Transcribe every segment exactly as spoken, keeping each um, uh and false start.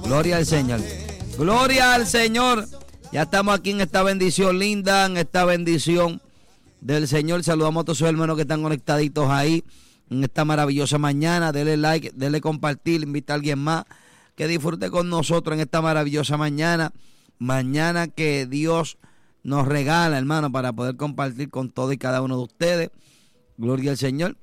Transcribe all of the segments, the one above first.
Gloria al Señor. Gloria al Señor. Ya estamos aquí en esta bendición linda, en esta bendición del Señor. Saludamos a todos sus hermanos que están conectaditos ahí en esta maravillosa mañana. Dele like, dele compartir, invita a alguien más que disfrute con nosotros en esta maravillosa mañana. Mañana que Dios nos regala, hermano, para poder compartir con todo y cada uno de ustedes. Gloria al Señor.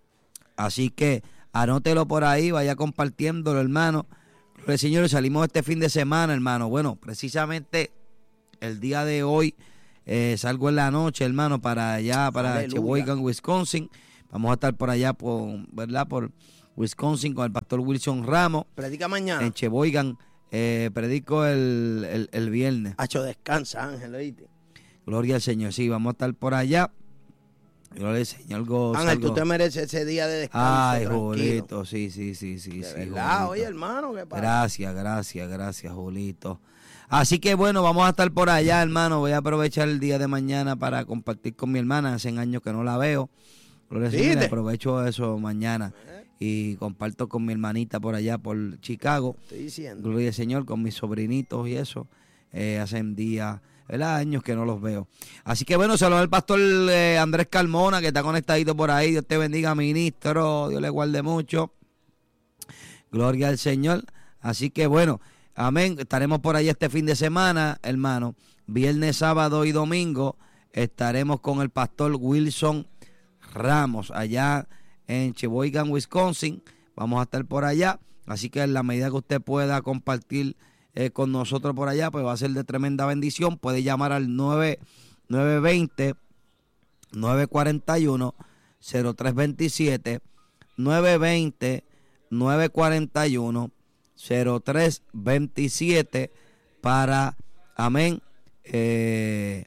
Así que anótelo por ahí, vaya compartiéndolo, hermano. Gloria al Señor. Salimos este fin de semana, hermano. Bueno, precisamente el día de hoy eh, salgo en la noche, hermano, para allá, para Sheboygan, Wisconsin. Vamos a estar por allá, por, ¿verdad? Por Wisconsin con el pastor Wilson Ramos. Predica mañana. En Sheboygan. Eh, predico el, el, el viernes. Hacho, descansa, Ángel, ¿oíste? Gloria al Señor. Sí, vamos a estar por allá. Gloria al Señor. Go, Ángel, salgo. tú te mereces ese día de descanso. Ay, tranquilo. Julito. Sí, sí, sí, sí. De sí verdad, Julito. oye, hermano, ¿qué pasa? Gracias, gracias, gracias, Julito. Así que bueno, vamos a estar por allá, hermano. Voy a aprovechar el día de mañana para compartir con mi hermana. Hace años que no la veo. Gloria al Señor. Aprovecho eso mañana y comparto con mi hermanita por allá, por Chicago. Estoy diciendo. Gloria al Señor, con mis sobrinitos y eso. Eh, hacen días, ¿verdad? Años que no los veo. Así que bueno, saludos al pastor eh, Andrés Carmona, que está conectadito por ahí. Dios te bendiga, ministro. Dios le guarde mucho. Gloria al Señor. Así que bueno, amén. Estaremos por ahí este fin de semana, hermano. Viernes, sábado y domingo estaremos con el pastor Wilson Ramos allá en Sheboygan, Wisconsin. Vamos a estar por allá. Así que en la medida que usted pueda compartir eh, con nosotros por allá, pues va a ser de tremenda bendición. Puede llamar al nueve nueve dos cero, nueve cuatro uno, cero tres dos siete, nueve dos cero, nueve cuatro uno, cero tres dos siete para, amén, eh,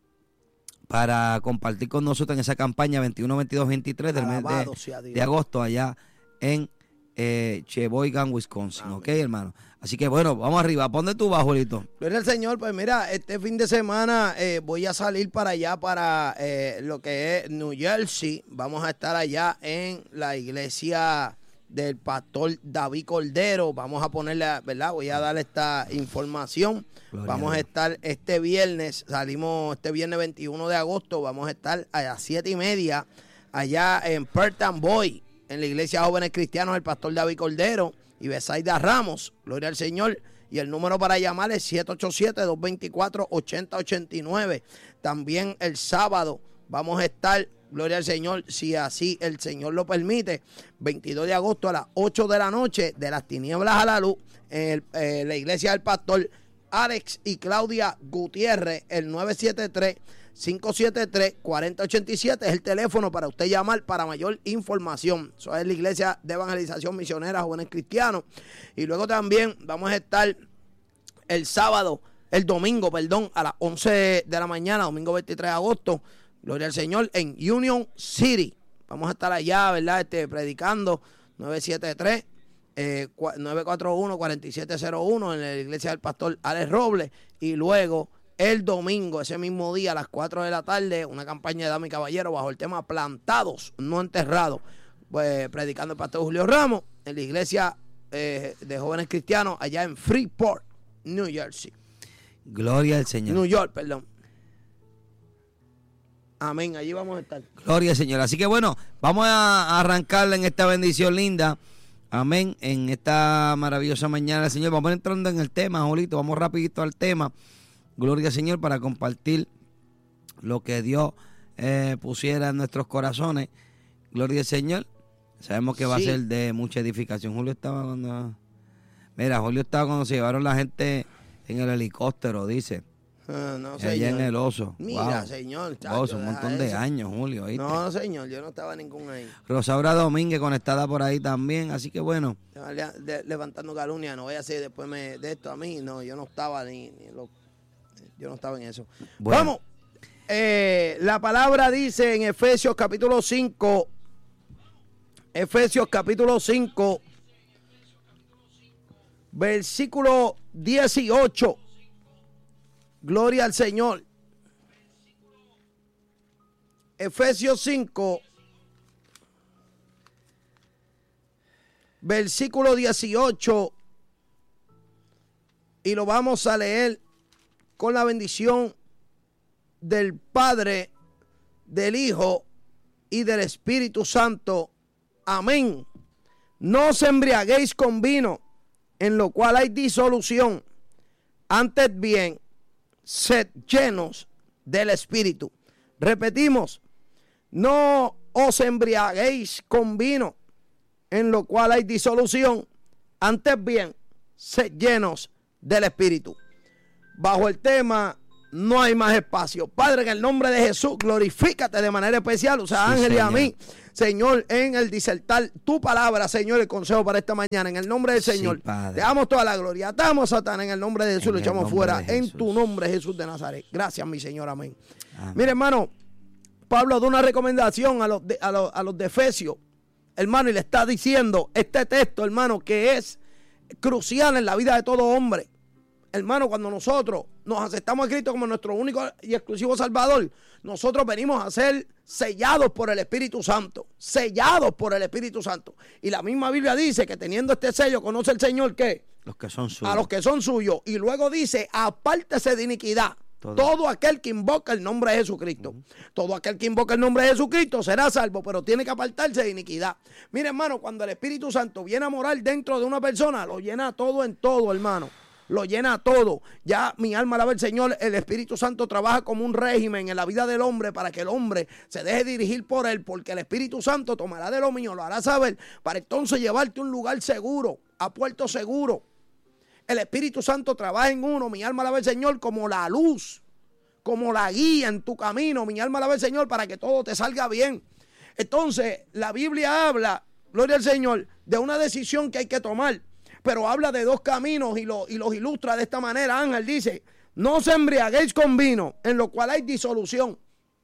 para compartir con nosotros en esa campaña veintiuno, veintidós, veintitrés del mes de, de agosto allá en eh, Sheboygan, Wisconsin. Amén. Ok, hermano. Así que bueno, vamos arriba. ¿Dónde tú vas, Julito? Gloria al Señor. Pues mira, este fin de semana eh, voy a salir para allá, para eh, lo que es New Jersey. Vamos a estar allá en la iglesia del pastor David Cordero. Vamos a ponerle, ¿verdad? Voy a dar esta información. Gloria. Vamos a estar este viernes, salimos este viernes veintiuno de agosto, vamos a estar a las siete y media allá en Perth Amboy, en la iglesia Jóvenes Cristianos, el pastor David Cordero y Besaida Ramos. Gloria al Señor. Y el número para llamar es siete ocho siete, dos dos cuatro, ocho cero ocho nueve. También el sábado vamos a estar, gloria al Señor, si así el Señor lo permite, veintidós de agosto a las ocho de la noche, de las tinieblas a la luz, en el, eh, la iglesia del pastor Alex y Claudia Gutiérrez. El nueve siete tres, cinco siete tres, cuatro cero ocho siete es el teléfono para usted llamar para mayor información. Eso es la iglesia de evangelización misionera Jóvenes Cristianos. Y luego también vamos a estar el sábado, el domingo, perdón, a las once de la mañana, domingo veintitrés de agosto, gloria al Señor, en Union City. Vamos a estar allá, ¿verdad? Este, predicando. Nueve siete tres, nueve cuatro uno, cuatro siete cero uno en la iglesia del pastor Alex Robles. Y luego el domingo, ese mismo día a las cuatro de la tarde, una campaña de Dama y Caballero bajo el tema Plantados, no enterrados, pues predicando el pastor Julio Ramos en la iglesia eh, de Jóvenes Cristianos allá en Freeport, New Jersey. Gloria al Señor. New York, perdón. Amén, allí vamos a estar. Gloria al Señor. Así que bueno, vamos a arrancarle en esta bendición linda. Amén. En esta maravillosa mañana, Señor. Vamos entrando en el tema, Jolito. Vamos rapidito al tema. Gloria al Señor, para compartir lo que Dios eh, pusiera en nuestros corazones. Gloria al Señor. Sabemos que va sí. a ser de mucha edificación. Julio estaba cuando... Mira, Julio estaba cuando se llevaron la gente en el helicóptero, dice. Uh, no, allá señor. En el oso. Mira, wow. señor. Chacho, oso, un montón de eso. años, Julio. ¿Viste? No, señor, yo no estaba ningún ahí. Rosaura Domínguez conectada por ahí también, así que bueno. Le, le, levantando calumnia, no voy a hacer después me, de esto a mí. No, yo no estaba ni, ni lo, yo no estaba en eso. Bueno. Vamos. Eh, la palabra dice en Efesios capítulo cinco, Efesios capítulo cinco, versículo dieciocho. Gloria al Señor. Efesios cinco, versículo dieciocho. y lo vamos a leer con la bendición del Padre, del Hijo y del Espíritu Santo. Amén. No os embriaguéis con vino, en lo cual hay disolución. Antes bien, sed llenos del Espíritu. Repetimos, no os embriaguéis con vino, en lo cual hay disolución. Antes bien, sed llenos del Espíritu. Bajo el tema, no hay más espacio. Padre, en el nombre de Jesús, glorifícate de manera especial. O sea, sí, Ángel, y a mí, Señor, en el disertar tu palabra, Señor, el consejo para esta mañana. En el nombre del Señor, sí, te damos toda la gloria. Atamos a Satanás en el nombre de Jesús, lo echamos fuera. En tu nombre, Jesús de Nazaret. Gracias, mi Señor. Amén. Amén. Mire, hermano, Pablo da una recomendación a los de, a los, a los de Efesios, hermano, y le está diciendo este texto, hermano, que es crucial en la vida de todo hombre. Hermano, cuando nosotros nos aceptamos a Cristo como nuestro único y exclusivo Salvador, nosotros venimos a ser sellados por el Espíritu Santo, sellados por el Espíritu Santo. Y la misma Biblia dice que teniendo este sello, conoce el Señor ¿qué? Los que son suyos. A los que son suyos. Y luego dice, apártese de iniquidad. Todo. Todo aquel que invoca el nombre de Jesucristo. Uh-huh. Todo aquel que invoca el nombre de Jesucristo será salvo, pero tiene que apartarse de iniquidad. Mire, hermano, cuando el Espíritu Santo viene a morar dentro de una persona, lo llena todo en todo, hermano. Lo llena todo. Ya mi alma alaba al Señor. El Espíritu Santo trabaja como un régimen en la vida del hombre para que el hombre se deje dirigir por él, porque el Espíritu Santo tomará de lo mío, lo hará saber, para entonces llevarte a un lugar seguro, a puerto seguro. El Espíritu Santo trabaja en uno, mi alma alaba al Señor, como la luz, como la guía en tu camino, mi alma alaba al Señor, para que todo te salga bien. Entonces, la Biblia habla, gloria al Señor, de una decisión que hay que tomar. Pero habla de dos caminos y, lo, y los ilustra de esta manera. Ángel dice, no os embriaguéis con vino, en lo cual hay disolución.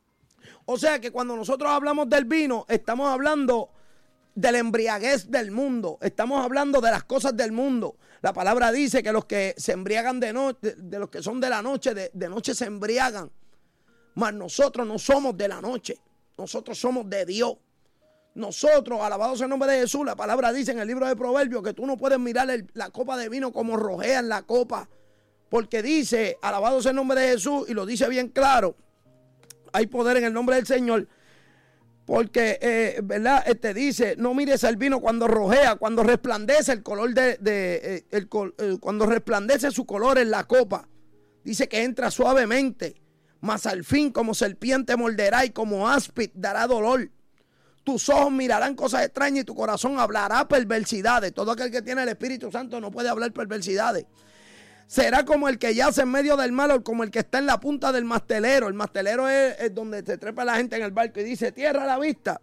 O sea que cuando nosotros hablamos del vino, estamos hablando de la embriaguez del mundo. Estamos hablando de las cosas del mundo. La palabra dice que los que se embriagan de noche, de, de los que son de la noche, de, de noche se embriagan. Mas nosotros no somos de la noche. Nosotros somos de Dios. Nosotros, alabado sea el nombre de Jesús, la palabra dice en el libro de Proverbios que tú no puedes mirar el, la copa de vino como rojea en la copa, porque dice, alabado sea el nombre de Jesús, y lo dice bien claro, hay poder en el nombre del Señor, porque, eh, ¿verdad? Este dice, no mires el vino cuando rojea, cuando resplandece el color de, de eh, el, eh, cuando resplandece su color en la copa, dice que entra suavemente, mas al fin como serpiente morderá y como áspid dará dolor. Tus ojos mirarán cosas extrañas y tu corazón hablará perversidades. Todo aquel que tiene el Espíritu Santo no puede hablar perversidades. Será como el que yace en medio del mar o como el que está en la punta del mastelero. El mastelero es, es donde se trepa la gente en el barco y dice, tierra a la vista.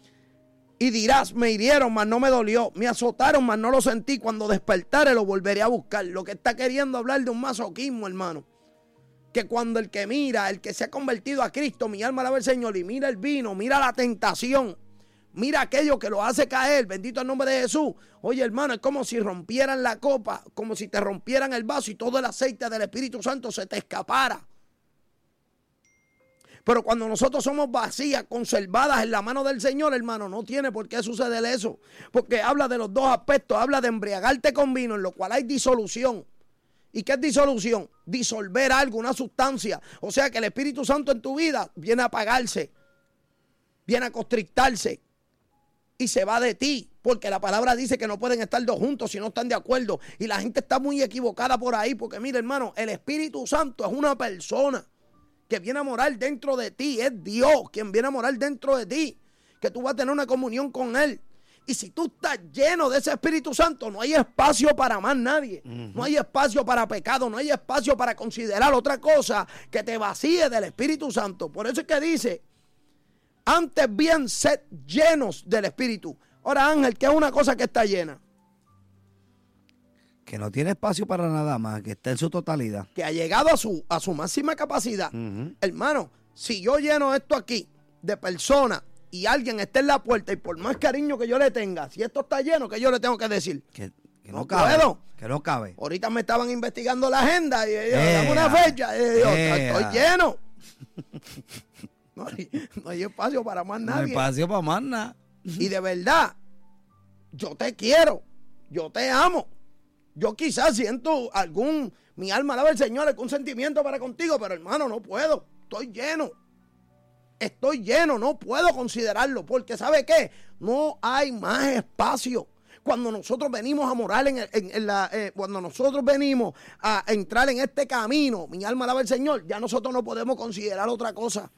Y dirás, me hirieron, mas no me dolió. Me azotaron, mas no lo sentí. Cuando despertare lo volveré a buscar. Lo que está queriendo hablar de un masoquismo, hermano. Que cuando el que mira, el que se ha convertido a Cristo, mi alma alaba al Señor, y mira el vino, mira la tentación, mira aquello que lo hace caer, bendito el nombre de Jesús. Oye, hermano, es como si rompieran la copa, como si te rompieran el vaso y todo el aceite del Espíritu Santo se te escapara. Pero cuando nosotros somos vacías, conservadas en la mano del Señor, hermano, no tiene por qué suceder eso. Porque habla de los dos aspectos, habla de embriagarte con vino, en lo cual hay disolución. ¿Y qué es disolución? Disolver algo, una sustancia. O sea que el Espíritu Santo en tu vida viene a apagarse, viene a constrictarse y se va de ti. Porque la palabra dice que no pueden estar dos juntos si no están de acuerdo. Y la gente está muy equivocada por ahí. Porque mira, hermano, el Espíritu Santo es una persona que viene a morar dentro de ti. Es Dios quien viene a morar dentro de ti. Que tú vas a tener una comunión con Él. Y si tú estás lleno de ese Espíritu Santo, no hay espacio para más nadie. Uh-huh. No hay espacio para pecado, no hay espacio para considerar otra cosa que te vacíe del Espíritu Santo. Por eso es que dice, antes bien sed llenos del Espíritu. Ahora, Ángel, ¿qué es una cosa que está llena? Que no tiene espacio para nada más, que está en su totalidad. Que ha llegado a su, a su máxima capacidad. Uh-huh. Hermano, si yo lleno esto aquí de personas, y alguien está en la puerta y por más cariño que yo le tenga, si esto está lleno, ¿qué yo le tengo que decir? Que, que no, no cabe. ¿Puedo? Que no cabe. Ahorita me estaban investigando la agenda y yo, dame una fecha. Y yo, estoy lleno. No hay, no hay espacio para más nadie. No hay espacio para más nada. Y de verdad, yo te quiero, yo te amo, Yo quizás siento algún, mi alma alaba al Señor, algún sentimiento para contigo, pero hermano, no puedo. Estoy lleno. Estoy lleno, no puedo considerarlo, porque ¿sabe qué? No hay más espacio. Cuando nosotros venimos a morar en, el, en, en la, eh, cuando nosotros venimos a entrar en este camino, mi alma alaba al Señor, ya nosotros no podemos considerar otra cosa.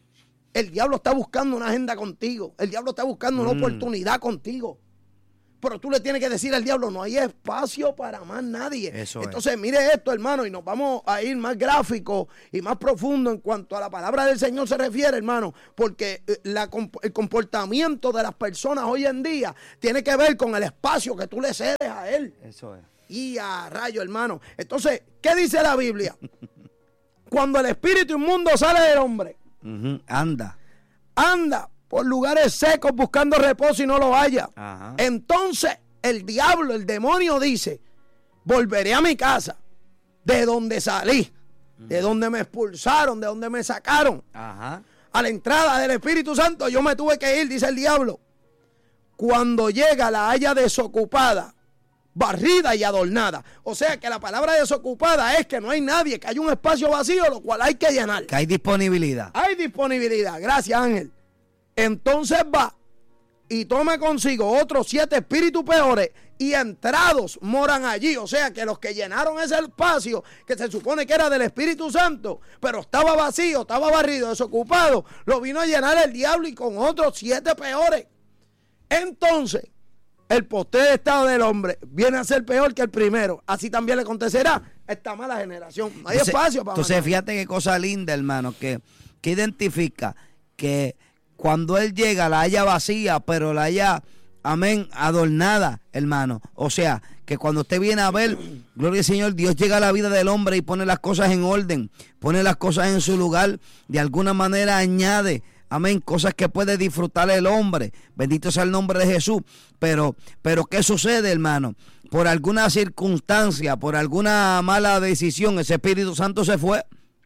El diablo está buscando una agenda contigo. El diablo está buscando una mm. oportunidad contigo. Pero tú le tienes que decir al diablo, no hay espacio para más nadie. Eso Entonces, es. mire esto, hermano, y nos vamos a ir más gráfico y más profundo en cuanto a la palabra del Señor se refiere, hermano, porque la, el comportamiento de las personas hoy en día tiene que ver con el espacio que tú le cedes a él. Eso es. Y a rayo, hermano. Entonces, ¿qué dice la Biblia? Cuando el espíritu inmundo sale del hombre, uh-huh. anda. Anda por lugares secos buscando reposo y no lo halla. Ajá. Entonces el diablo, el demonio dice, volveré a mi casa, de donde salí, uh-huh. de donde me expulsaron, de donde me sacaron. Ajá. A la entrada del Espíritu Santo yo me tuve que ir, dice el diablo. Cuando llega la haya desocupada, barrida y adornada. O sea que la palabra desocupada es que no hay nadie, que hay un espacio vacío, lo cual hay que llenar. Que hay disponibilidad. Hay disponibilidad, gracias Ángel. Entonces va y toma consigo otros siete espíritus peores y entrados moran allí. O sea que los que llenaron ese espacio, que se supone que era del Espíritu Santo, pero estaba vacío, estaba barrido, desocupado, lo vino a llenar el diablo y con otros siete peores. Entonces, el postrer estado del hombre viene a ser peor que el primero. Así también le acontecerá a esta mala generación. No hay entonces, espacio para Entonces, matar. Fíjate qué cosa linda, hermano, que, que identifica que cuando él llega la haya vacía, pero la haya, amén, adornada, hermano. O sea, que cuando usted viene a ver, gloria al Señor, Dios llega a la vida del hombre y pone las cosas en orden, pone las cosas en su lugar, de alguna manera añade, amén, cosas que puede disfrutar el hombre. Bendito sea el nombre de Jesús. Pero, pero ¿qué sucede, hermano? Por alguna circunstancia, por alguna mala decisión, ese Espíritu Santo se fue.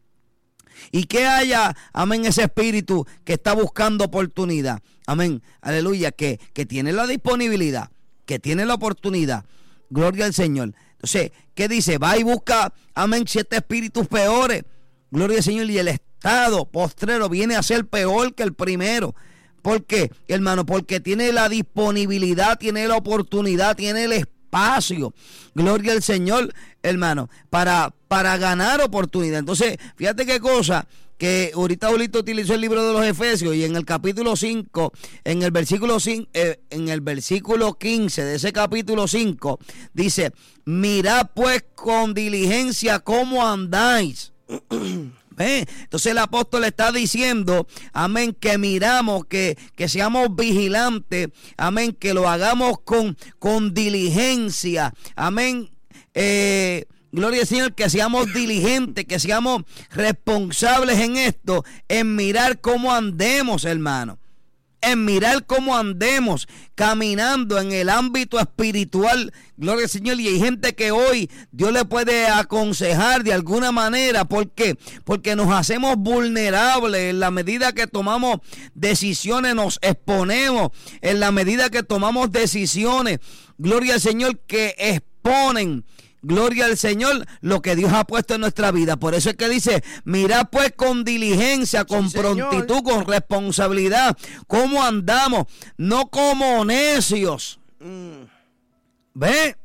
Y que haya, amén, ese espíritu que está buscando oportunidad. Amén, aleluya, que, que tiene la disponibilidad, que tiene la oportunidad. Gloria al Señor. Entonces, ¿qué dice? Va y busca, amén, siete espíritus peores. Gloria al Señor. Y el estado postrero viene a ser peor que el primero. ¿Por qué, hermano? Porque tiene la disponibilidad, tiene la oportunidad, tiene el espacio. Gloria al Señor, hermano, para, para ganar oportunidad. Entonces, fíjate qué cosa, que ahorita Julito utilizó el libro de los Efesios y en el capítulo cinco, en el versículo cinco, eh, en el versículo quince de ese capítulo cinco, dice, mirad pues con diligencia cómo andáis. ¿Eh? Entonces el apóstol está diciendo, amén, que miramos, que, que seamos vigilantes, amén, que lo hagamos con, con diligencia, amén, eh, gloria al Señor, que seamos diligentes, que seamos responsables en esto, en mirar cómo andemos, hermano. En mirar cómo andemos caminando en el ámbito espiritual, gloria al Señor. Y hay gente que hoy Dios le puede aconsejar de alguna manera. ¿Por qué? Porque nos hacemos vulnerables en la medida que tomamos decisiones, nos exponemos en la medida que tomamos decisiones, gloria al Señor, que exponen, gloria al Señor, lo que Dios ha puesto en nuestra vida. Por eso es que dice, mirad pues con diligencia, con sí, prontitud, señor, con responsabilidad, cómo andamos, no como necios. Mm. ¿Ve?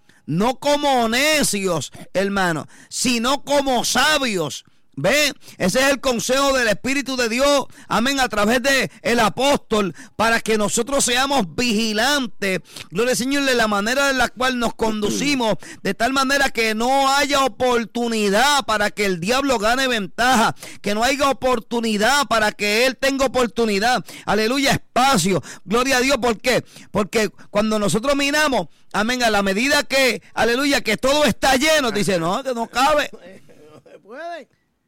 No como necios, hermano, sino como sabios. ¿Ve? Ese es el consejo del Espíritu de Dios, amén, a través de el apóstol, para que nosotros seamos vigilantes, gloria al Señor, de la manera en la cual nos conducimos, de tal manera que no haya oportunidad para que el diablo gane ventaja, que no haya oportunidad para que él tenga oportunidad, aleluya, espacio, gloria a Dios. ¿Por qué? Porque cuando nosotros miramos, amén, a la medida que, aleluya, que todo está lleno, dice, no, que no cabe. No se puede.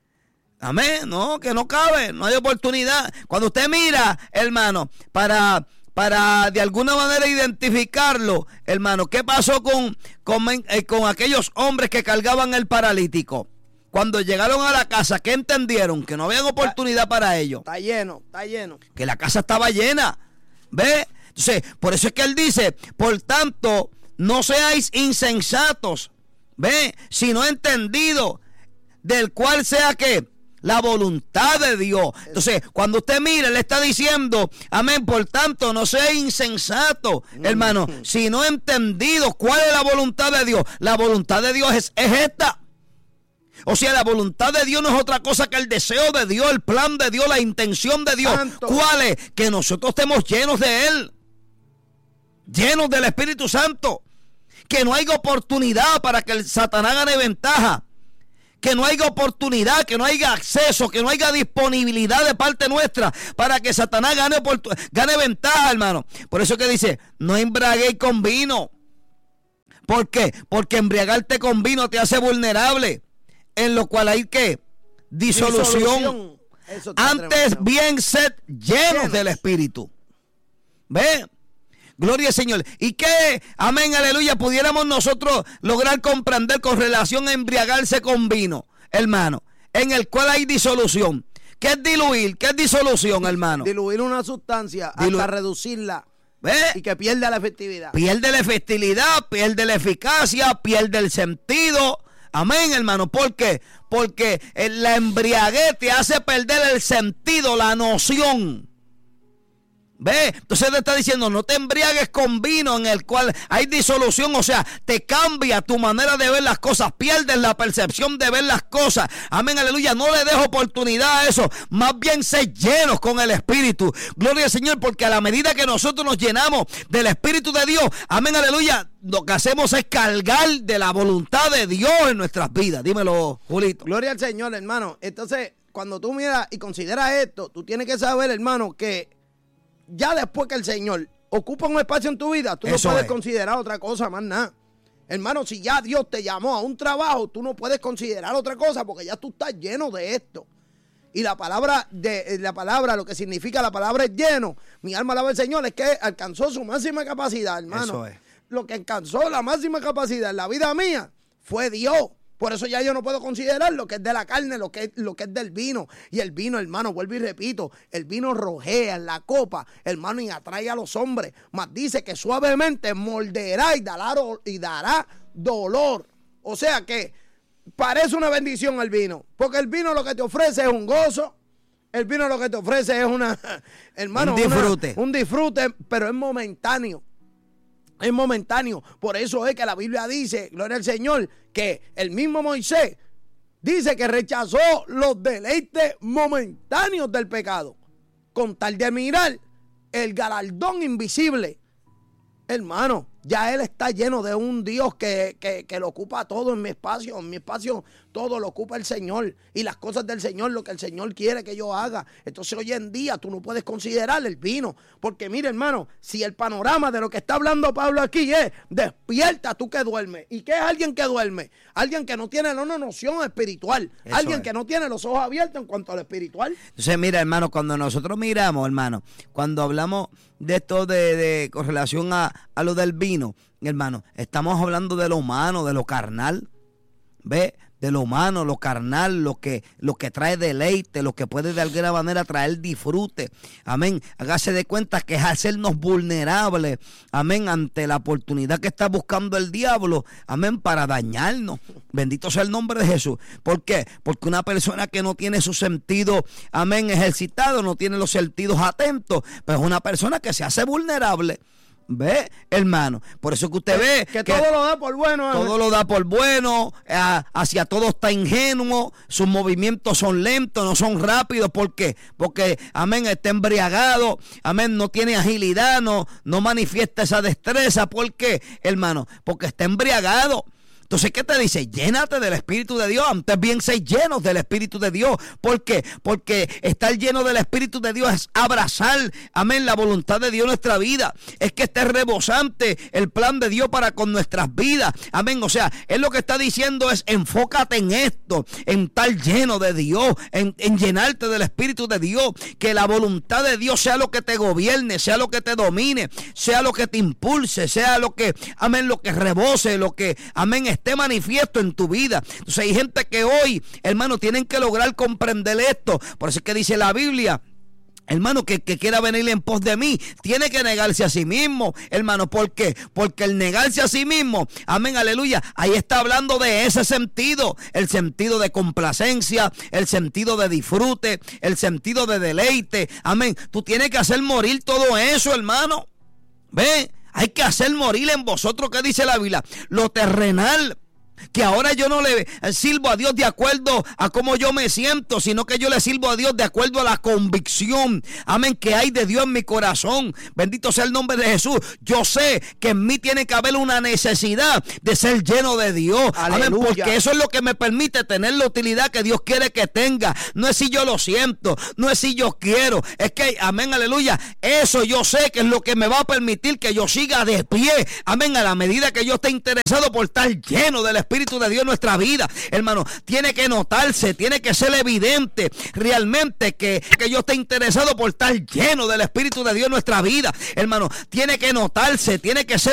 Amén, no, que no cabe, no hay oportunidad. Cuando usted mira, hermano, para, para de alguna manera identificarlo, hermano, ¿qué pasó con, con, eh, con aquellos hombres que cargaban el paralítico? Cuando llegaron a la casa, ¿qué entendieron? Que no había oportunidad para ellos. Está lleno, está lleno. Que la casa estaba llena, ¿ve? Entonces, por eso es que él dice, por tanto, no seáis insensatos, ve, sino entendidos, del cual sea que la voluntad de Dios. Entonces, cuando usted mira, le está diciendo, amén, por tanto, no sea insensato, mm. hermano, sino entendido cuál es la voluntad de Dios. La voluntad de Dios es, es esta. O sea, la voluntad de Dios no es otra cosa que el deseo de Dios, el plan de Dios, la intención de Dios. Santo. ¿Cuál es? Que nosotros estemos llenos de Él, llenos del Espíritu Santo, que no haya oportunidad para que el Satanás gane ventaja, que no haya oportunidad, que no haya acceso, que no haya disponibilidad de parte nuestra para que Satanás gane, gane ventaja, hermano. Por eso que dice, no embriaguéis con vino. ¿Por qué? Porque embriagarte con vino te hace vulnerable, en lo cual hay que disolución. disolución. Antes bien sed llenos, llenos del Espíritu. ¿Ve? Gloria al Señor. ¿Y qué, amén, aleluya, pudiéramos nosotros lograr comprender con relación a embriagarse con vino, hermano? En el cual hay disolución. ¿Qué es diluir? ¿Qué es disolución, hermano? Diluir una sustancia Dilu hasta reducirla. ¿Ve? Y que pierda la efectividad. Pierde la efectividad, pierde la eficacia, pierde el sentido. Amén, hermano. ¿Por qué? Porque la embriaguez te hace perder el sentido, la noción. ¿Ve? Entonces te está diciendo, no te embriagues con vino en el cual hay disolución, o sea, te cambia tu manera de ver las cosas, pierdes la percepción de ver las cosas. Amén, aleluya, no le des oportunidad a eso, más bien sé llenos con el Espíritu. Gloria al Señor, porque a la medida que nosotros nos llenamos del Espíritu de Dios, amén, aleluya, lo que hacemos es cargar de la voluntad de Dios en nuestras vidas. Dímelo, Julito. Gloria al Señor, hermano. Entonces, cuando tú miras y consideras esto, tú tienes que saber, hermano, que ya después que el Señor ocupa un espacio en tu vida, tú Eso no puedes es. considerar otra cosa más nada. Hermano, si ya Dios te llamó a un trabajo, tú no puedes considerar otra cosa porque ya tú estás lleno de esto. Y la palabra, de la palabra, lo que significa la palabra es lleno. Mi alma alaba al Señor, es que alcanzó su máxima capacidad, hermano. Eso es. Lo que alcanzó la máxima capacidad en la vida mía fue Dios. Por eso ya yo no puedo considerar lo que es de la carne, lo que es, lo que es del vino. Y el vino, hermano, vuelvo y repito, el vino rojea en la copa, hermano, y atrae a los hombres. Mas dice que suavemente morderá y dará, y dará dolor. O sea que parece una bendición el vino, porque el vino lo que te ofrece es un gozo. El vino lo que te ofrece es una, hermano, un disfrute. Una, un disfrute, pero es momentáneo. Es momentáneo. Por eso es que la Biblia dice, gloria al Señor, que el mismo Moisés dice que rechazó los deleites momentáneos del pecado con tal de mirar el galardón invisible. Hermano, ya él está lleno de un Dios que, que, que lo ocupa todo en mi espacio. En mi espacio todo lo ocupa el Señor. Y las cosas del Señor, lo que el Señor quiere que yo haga. Entonces hoy en día tú no puedes considerar el vino. Porque mire, hermano, si el panorama de lo que está hablando Pablo aquí es despierta tú que duermes. ¿Y qué es alguien que duerme? Alguien que no tiene una noción espiritual. Eso alguien es. que no tiene los ojos abiertos en cuanto a lo espiritual. Entonces mira, hermano, cuando nosotros miramos, hermano, cuando hablamos de esto de, de con relación a, a lo del vino, hermano, estamos hablando de lo humano, de lo carnal, ¿ve? De lo humano, lo carnal, lo que, lo que trae deleite, lo que puede de alguna manera traer disfrute. Amén. Hágase de cuenta que es hacernos vulnerables, amén, ante la oportunidad que está buscando el diablo, amén, para dañarnos. Bendito sea el nombre de Jesús. ¿Por qué? Porque una persona que no tiene su sentido, amén, ejercitado, no tiene los sentidos atentos, pues es una persona que se hace vulnerable. ¿Ve, hermano? Por eso que usted ve que, que todo lo da por bueno. Todo lo da por bueno, eh, hacia todo está ingenuo, sus movimientos son lentos, no son rápidos. ¿Por qué? Porque, amén, está embriagado, amén, no tiene agilidad, no, no manifiesta esa destreza. ¿Por qué, hermano? Porque está embriagado. Entonces, ¿qué te dice? Llénate del Espíritu de Dios. Antes bien, sé llenos del Espíritu de Dios. ¿Por qué? Porque estar lleno del Espíritu de Dios es abrazar, amén, la voluntad de Dios en nuestra vida. Es que esté rebosante el plan de Dios para con nuestras vidas. Amén. O sea, Él lo que está diciendo es enfócate en esto, en estar lleno de Dios, en, en llenarte del Espíritu de Dios. Que la voluntad de Dios sea lo que te gobierne, sea lo que te domine, sea lo que te impulse, sea lo que, amén, lo que rebose, lo que, amén, esté manifiesto en tu vida. Entonces hay gente que hoy, hermano, tienen que lograr comprender esto. Por eso es que dice la Biblia, hermano, que, que quiera venir en pos de mí, tiene que negarse a sí mismo, hermano. ¿Por qué? Porque el negarse a sí mismo, amén, aleluya, ahí está hablando de ese sentido, el sentido de complacencia, el sentido de disfrute, el sentido de deleite, amén. Tú tienes que hacer morir todo eso, hermano. Ve, hay que hacer morir en vosotros, ¿qué dice la Biblia? Lo terrenal. Que ahora yo no le sirvo a Dios de acuerdo a cómo yo me siento, sino que yo le sirvo a Dios de acuerdo a la convicción, amén, que hay de Dios en mi corazón. Bendito sea el nombre de Jesús. Yo sé que en mí tiene que haber una necesidad de ser lleno de Dios. Aleluya. Amén, porque eso es lo que me permite tener la utilidad que Dios quiere que tenga. No es si yo lo siento, no es si yo quiero, es que, amén, aleluya, eso yo sé que es lo que me va a permitir que yo siga de pie, amén, a la medida que yo esté interesado por estar lleno del Espíritu de Dios en nuestra vida, hermano. Tiene que notarse, tiene que ser evidente realmente que, que yo esté interesado por estar lleno del Espíritu de Dios en nuestra vida, hermano. Tiene que notarse, tiene que ser